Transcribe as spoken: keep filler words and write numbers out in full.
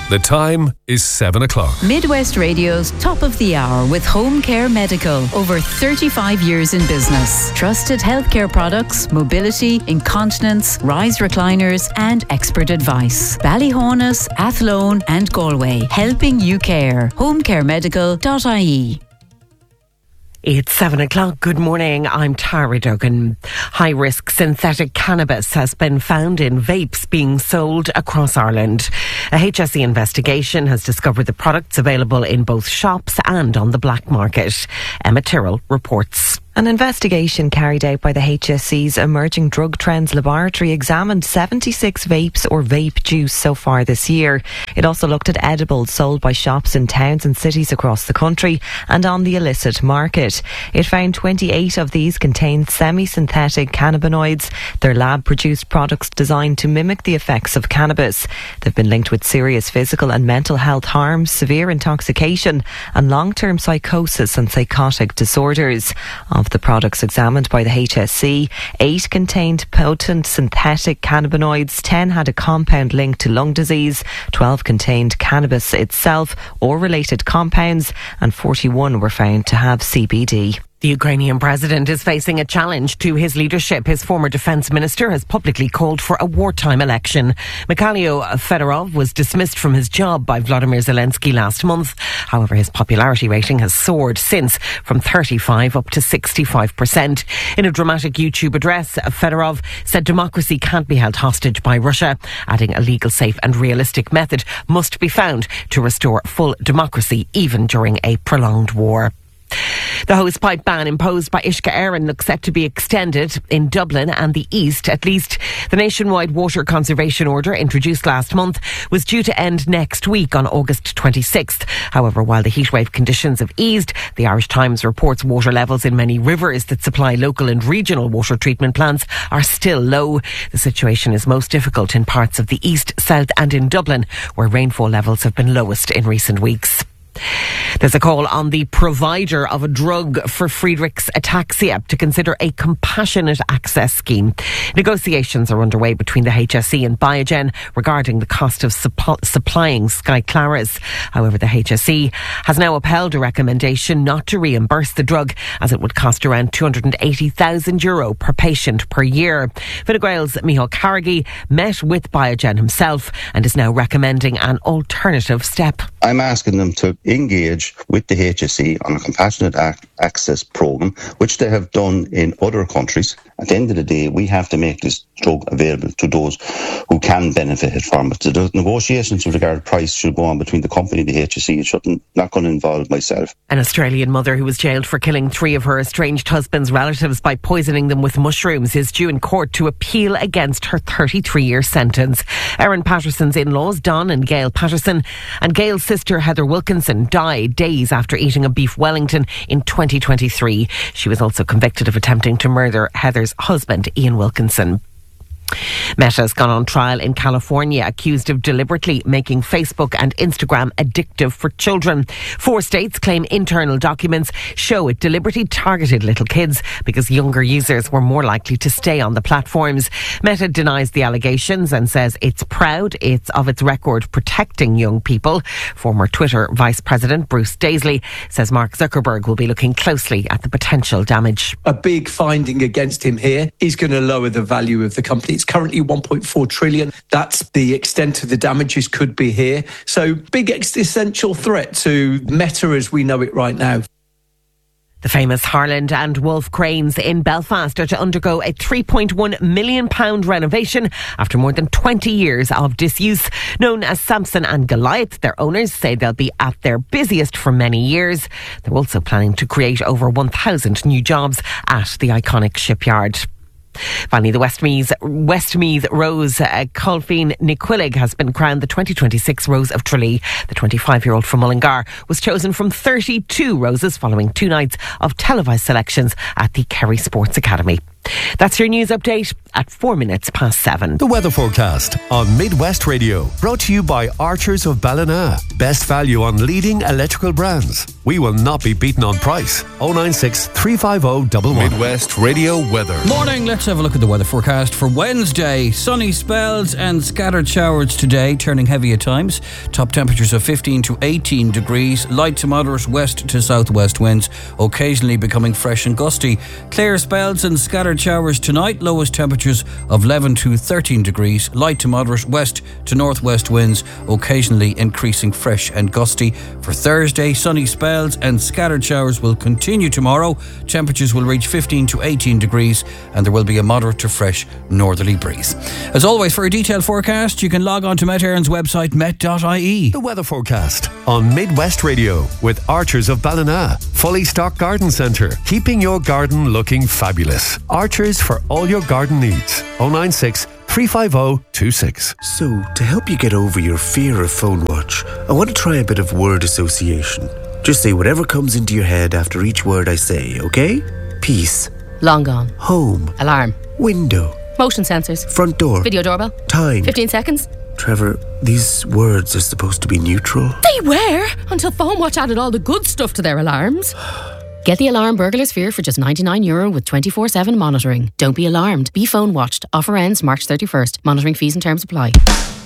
The time is seven o'clock. Midwest Radio's Top of the Hour with Home Care Medical. Over thirty-five years in business. Trusted healthcare products, mobility, incontinence, rise recliners and expert advice. Ballyhonus, Athlone and Galway. Helping you care. home care medical dot I E. It's seven o'clock. Good morning. I'm Tara Duggan. High-risk synthetic cannabis has been found in vapes being sold across Ireland. A H S E investigation has discovered the products available in both shops and on the black market. Emma Tyrrell reports. An investigation carried out by the H S E's Emerging Drug Trends Laboratory examined seventy-six vapes or vape juice so far this year. It also looked at edibles sold by shops in towns and cities across the country and on the illicit market. It found twenty-eight of these contained semi-synthetic cannabinoids. They're lab-produced products designed to mimic the effects of cannabis. They've been linked with serious physical and mental health harms, severe intoxication and long-term psychosis and psychotic disorders. Of the products examined by the H S E, eight contained potent synthetic cannabinoids, ten had a compound linked to lung disease, twelve contained cannabis itself or related compounds, and forty-one were found to have C B D. The Ukrainian president is facing a challenge to his leadership. His former defence minister has publicly called for a wartime election. Mikhailo Fedorov was dismissed from his job by Vladimir Zelensky last month. However, his popularity rating has soared since, from thirty-five up to sixty-five percent. In a dramatic YouTube address, Fedorov said democracy can't be held hostage by Russia, adding a legal, safe and realistic method must be found to restore full democracy even during a prolonged war. The hosepipe ban imposed by Uisce Éireann looks set to be extended in Dublin and the East. At least the nationwide water conservation order introduced last month was due to end next week on August twenty-sixth. However, while the heatwave conditions have eased, the Irish Times reports water levels in many rivers that supply local and regional water treatment plants are still low. The situation is most difficult in parts of the East, South and in Dublin, where rainfall levels have been lowest in recent weeks. There's a call on the provider of a drug for Friedreich's ataxia to consider a compassionate access scheme. Negotiations are underway between the H S E and Biogen regarding the cost of supp- supplying Skyclarys. However, the H S E has now upheld a recommendation not to reimburse the drug, as it would cost around two hundred eighty thousand euro per patient per year. Fine Gael's Micheál Carrigy met with Biogen himself and is now recommending an alternative step. I'm asking them to engage with the H S E on a compassionate ac- access programme, which they have done in other countries. At the end of the day, we have to make this drug available to those who can benefit from it. So the negotiations with regard to price should go on between the company and the H S E. It shouldn't, not going to involve myself. An Australian mother who was jailed for killing three of her estranged husband's relatives by poisoning them with mushrooms is due in court to appeal against her thirty-three-year sentence. Erin Patterson's in-laws, Don and Gail Patterson, and Gail's sister Heather Wilkinson died days after eating a beef Wellington in twenty twenty-three. She was also convicted of attempting to murder Heather's husband, Ian Wilkinson. Meta has gone on trial in California, accused of deliberately making Facebook and Instagram addictive for children. Four states claim internal documents show it deliberately targeted little kids because younger users were more likely to stay on the platforms. Meta denies the allegations and says it's proud it's of its record protecting young people. Former Twitter Vice President Bruce Daisley says Mark Zuckerberg will be looking closely at the potential damage. A big finding against him here is going to lower the value of the company. It's currently one point four trillion. That's the extent of the damages could be here. So big existential threat to Meta as we know it right now. The famous Harland and Wolff cranes in Belfast are to undergo a three point one million pounds renovation after more than twenty years of disuse. Known as Samson and Goliath, their owners say they'll be at their busiest for many years. They're also planning to create over one thousand new jobs at the iconic shipyard. Finally, the Westmeath, Westmeath Rose uh, Colfine Niquillig has been crowned the twenty twenty-six Rose of Tralee. The twenty-five-year-old from Mullingar was chosen from thirty-two roses following two nights of televised selections at the Kerry Sports Academy. That's your news update at four minutes past seven. The weather forecast on Midwest Radio. Brought to you by Archers of Ballina. Best value on leading electrical brands. We will not be beaten on price. oh nine six, three five oh, one one. Midwest Radio weather. Morning, let's have a look at the weather forecast for Wednesday. Sunny spells and scattered showers today, turning heavy at times. Top temperatures of fifteen to eighteen degrees. Light to moderate west to southwest winds, occasionally becoming fresh and gusty. Clear spells and scattered showers tonight. Lowest temperatures of eleven to thirteen degrees. Light to moderate west to northwest winds, occasionally increasing fresh and gusty. For Thursday, sunny spells and scattered showers will continue tomorrow. Temperatures will reach fifteen to eighteen degrees and there will be a moderate to fresh northerly breeze. As always, for a detailed forecast, you can log on to Met Éireann's website, met dot I E. The weather forecast on Midwest Radio with Archers of Ballina. Fully stocked garden centre, keeping your garden looking fabulous. Archers for all your garden needs. oh nine six, three five oh, two six. So, to help you get over your fear of phone watch, I want to try a bit of word association. Just say whatever comes into your head after each word I say, okay? Peace. Long gone. Home. Alarm. Window. Motion sensors. Front door. Video doorbell. Time. fifteen seconds. Trevor, these words are supposed to be neutral. They were, until Phone Watch added all the good stuff to their alarms. Get the Alarm Burglar Sphere for just ninety-nine euro with twenty-four seven monitoring. Don't be alarmed. Be phone watched. Offer ends March thirty-first. Monitoring fees and terms apply.